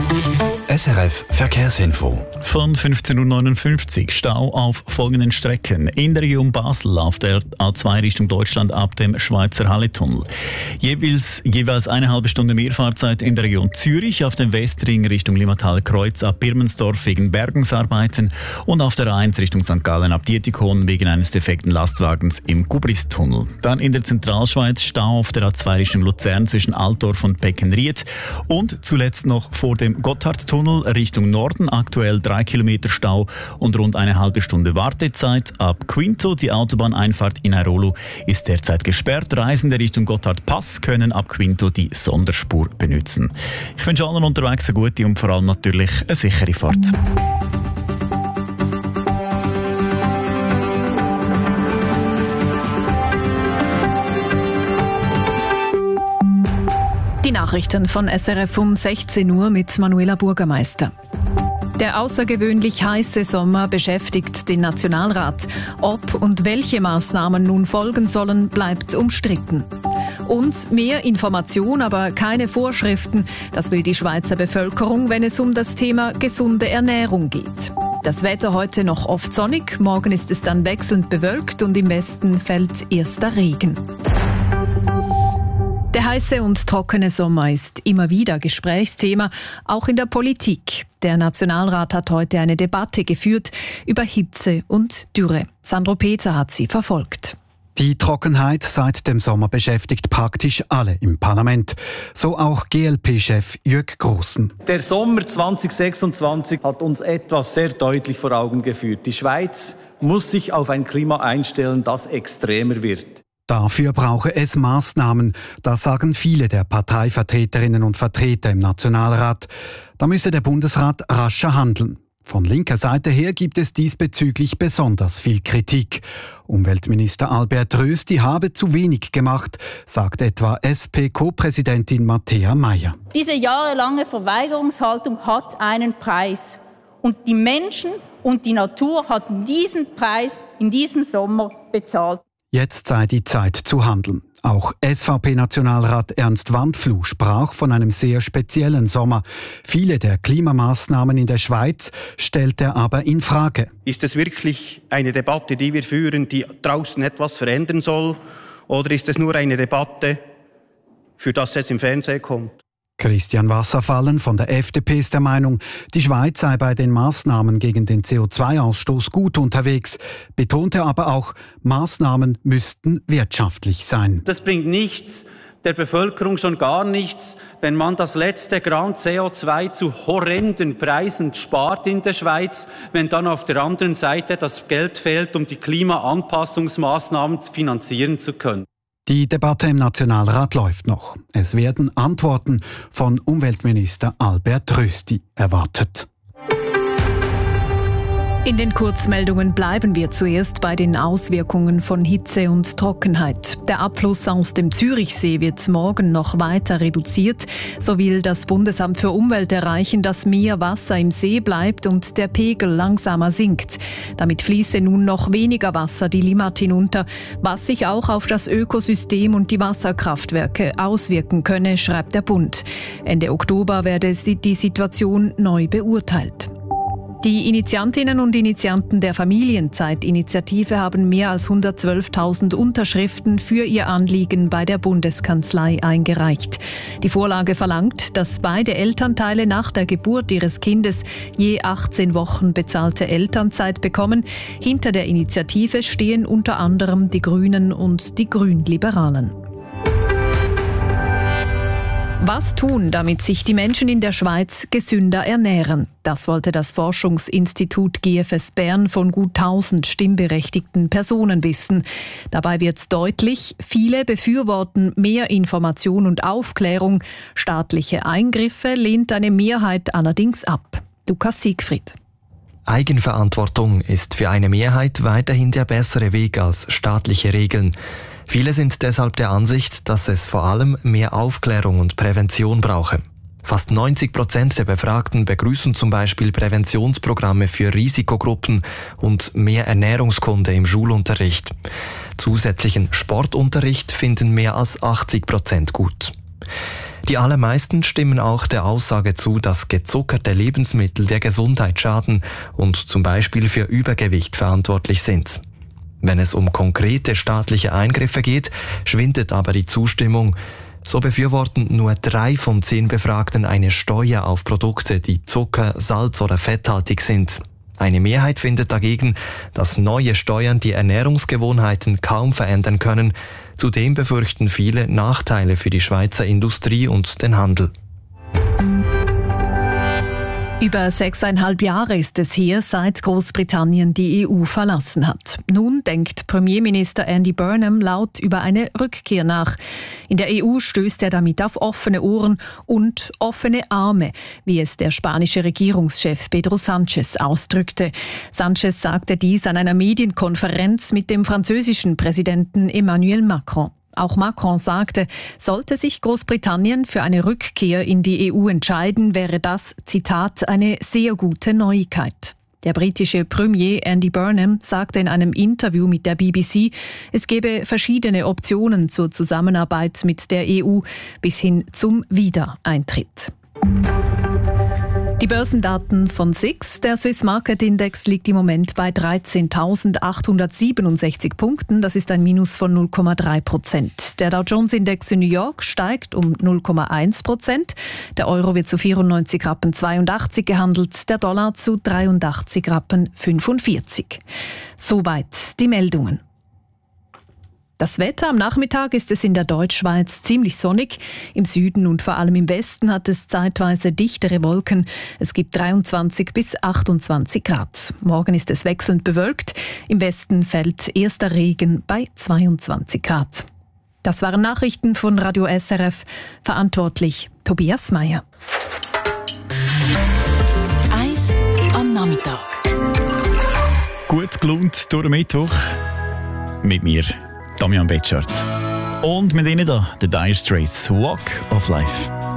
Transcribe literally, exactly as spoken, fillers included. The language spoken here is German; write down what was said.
S R F Verkehrsinfo. Von fünfzehn Uhr neunundfünfzig Stau auf folgenden Strecken. In der Region Basel auf der A zwei Richtung Deutschland ab dem Schweizer Halletunnel. Jeweils, jeweils eine halbe Stunde mehr Fahrzeit in der Region Zürich, auf dem Westring Richtung Limmatal-Kreuz ab Birmensdorf wegen Bergungsarbeiten und auf der A eins Richtung Sankt Gallen ab Dietikon wegen eines defekten Lastwagens im Gubristunnel. Dann in der Zentralschweiz Stau auf der A zwei Richtung Luzern zwischen Altdorf und Beckenried und zuletzt noch vor dem Gotthardtunnel Richtung Norden, aktuell drei Kilometer Stau und rund eine halbe Stunde Wartezeit. Ab Quinto, die Autobahneinfahrt in Airolo, ist derzeit gesperrt. Reisende Richtung Gotthardpass können ab Quinto die Sonderspur benutzen. Ich wünsche allen unterwegs eine gute und vor allem natürlich eine sichere Fahrt. Die Nachrichten von S R F um sechzehn Uhr mit Manuela Bürgermeister. Der außergewöhnlich heiße Sommer beschäftigt den Nationalrat. Ob und welche Maßnahmen nun folgen sollen, bleibt umstritten. Und mehr Information, aber keine Vorschriften. Das will die Schweizer Bevölkerung, wenn es um das Thema gesunde Ernährung geht. Das Wetter heute noch oft sonnig, morgen ist es dann wechselnd bewölkt und im Westen fällt erster Regen. Der heiße und trockene Sommer ist immer wieder Gesprächsthema, auch in der Politik. Der Nationalrat hat heute eine Debatte geführt über Hitze und Dürre. Sandro Peter hat sie verfolgt. Die Trockenheit seit dem Sommer beschäftigt praktisch alle im Parlament. So auch G L P-Chef Jürg Grossen. Der Sommer zwanzig sechsundzwanzig hat uns etwas sehr deutlich vor Augen geführt. Die Schweiz muss sich auf ein Klima einstellen, das extremer wird. Dafür brauche es Maßnahmen, das sagen viele der Parteivertreterinnen und Vertreter im Nationalrat. Da müsse der Bundesrat rascher handeln. Von linker Seite her gibt es diesbezüglich besonders viel Kritik. Umweltminister Albert Rösti habe zu wenig gemacht, sagt etwa S P-Co-Präsidentin Matthäa Meier. Diese jahrelange Verweigerungshaltung hat einen Preis. Und die Menschen und die Natur hatten diesen Preis in diesem Sommer bezahlt. Jetzt sei die Zeit zu handeln. Auch S V P-Nationalrat Ernst Wandfluh sprach von einem sehr speziellen Sommer. Viele der Klimamaßnahmen in der Schweiz stellt er aber in Frage. Ist es wirklich eine Debatte, die wir führen, die draußen etwas verändern soll? Oder ist es nur eine Debatte, für das es im Fernsehen kommt? Christian Wasserfallen von der F D P ist der Meinung, die Schweiz sei bei den Maßnahmen gegen den C O zwei Ausstoß gut unterwegs, betonte aber auch, Maßnahmen müssten wirtschaftlich sein. Das bringt nichts, der Bevölkerung schon gar nichts, wenn man das letzte Gramm C O zwei zu horrenden Preisen spart in der Schweiz, wenn dann auf der anderen Seite das Geld fehlt, um die Klimaanpassungsmaßnahmen finanzieren zu können. Die Debatte im Nationalrat läuft noch. Es werden Antworten von Umweltminister Albert Rösti erwartet. In den Kurzmeldungen bleiben wir zuerst bei den Auswirkungen von Hitze und Trockenheit. Der Abfluss aus dem Zürichsee wird morgen noch weiter reduziert. So will das Bundesamt für Umwelt erreichen, dass mehr Wasser im See bleibt und der Pegel langsamer sinkt. Damit fließe nun noch weniger Wasser die Limmat hinunter, was sich auch auf das Ökosystem und die Wasserkraftwerke auswirken könne, schreibt der Bund. Ende Oktober werde die Situation neu beurteilt. Die Initiantinnen und Initianten der Familienzeit-Initiative haben mehr als hundertzwölftausend Unterschriften für ihr Anliegen bei der Bundeskanzlei eingereicht. Die Vorlage verlangt, dass beide Elternteile nach der Geburt ihres Kindes je achtzehn Wochen bezahlte Elternzeit bekommen. Hinter der Initiative stehen unter anderem die Grünen und die Grünliberalen. Was tun, damit sich die Menschen in der Schweiz gesünder ernähren? Das wollte das Forschungsinstitut G F S Bern von gut tausend stimmberechtigten Personen wissen. Dabei wird deutlich, viele befürworten mehr Information und Aufklärung. Staatliche Eingriffe lehnt eine Mehrheit allerdings ab. Lukas Siegfried. Eigenverantwortung ist für eine Mehrheit weiterhin der bessere Weg als staatliche Regeln. Viele sind deshalb der Ansicht, dass es vor allem mehr Aufklärung und Prävention brauche. Fast neunzig Prozent der Befragten begrüßen zum Beispiel Präventionsprogramme für Risikogruppen und mehr Ernährungskunde im Schulunterricht. Zusätzlichen Sportunterricht finden mehr als achtzig Prozent gut. Die allermeisten stimmen auch der Aussage zu, dass gezuckerte Lebensmittel der Gesundheit schaden und zum Beispiel für Übergewicht verantwortlich sind. Wenn es um konkrete staatliche Eingriffe geht, schwindet aber die Zustimmung. So befürworten nur drei von zehn Befragten eine Steuer auf Produkte, die Zucker, Salz oder fetthaltig sind. Eine Mehrheit findet dagegen, dass neue Steuern die Ernährungsgewohnheiten kaum verändern können. Zudem befürchten viele Nachteile für die Schweizer Industrie und den Handel. Über sechseinhalb Jahre ist es her, seit Großbritannien die E U verlassen hat. Nun denkt Premierminister Andy Burnham laut über eine Rückkehr nach. In der E U stößt er damit auf offene Ohren und offene Arme, wie es der spanische Regierungschef Pedro Sánchez ausdrückte. Sánchez sagte dies an einer Medienkonferenz mit dem französischen Präsidenten Emmanuel Macron. Auch Macron sagte, sollte sich Großbritannien für eine Rückkehr in die E U entscheiden, wäre das, Zitat, eine sehr gute Neuigkeit. Der britische Premier Andy Burnham sagte in einem Interview mit der B B C, es gebe verschiedene Optionen zur Zusammenarbeit mit der E U bis hin zum Wiedereintritt. Die Börsendaten von S I X. Der Swiss Market Index liegt im Moment bei dreizehntausendachthundertsiebenundsechzig Punkten. Das ist ein Minus von null Komma drei Prozent. Der Dow Jones Index in New York steigt um null Komma eins Prozent. Der Euro wird zu vierundneunzig Rappen zweiundachtzig gehandelt, der Dollar zu dreiundachtzig Rappen fünfundvierzig. Soweit die Meldungen. Das Wetter am Nachmittag ist es in der Deutschschweiz ziemlich sonnig. Im Süden und vor allem im Westen hat es zeitweise dichtere Wolken. Es gibt dreiundzwanzig bis achtundzwanzig Grad. Morgen ist es wechselnd bewölkt. Im Westen fällt erster Regen bei zweiundzwanzig Grad. Das waren Nachrichten von Radio S R F. Verantwortlich Tobias Meyer. Eis am Nachmittag. Gut gelaunt durch den Mittwoch. Mit mir, Damian Betschart. Und mit Ihnen da, The Dire Straits, Walk of Life.